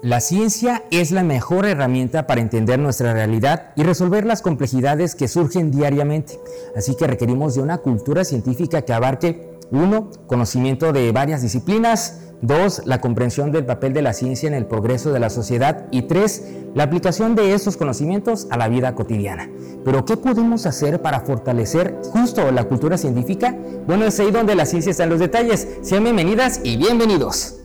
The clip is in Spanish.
La ciencia es la mejor herramienta para entender nuestra realidad y resolver las complejidades que surgen diariamente. Así que requerimos de una cultura científica que abarque 1. Conocimiento de varias disciplinas. 2. La comprensión del papel de la ciencia en el progreso de la sociedad. Y 3. La aplicación de estos conocimientos a la vida cotidiana. Pero, ¿qué podemos hacer para fortalecer justo la cultura científica? Bueno, es ahí donde la ciencia está en los detalles. Sean bienvenidas y bienvenidos.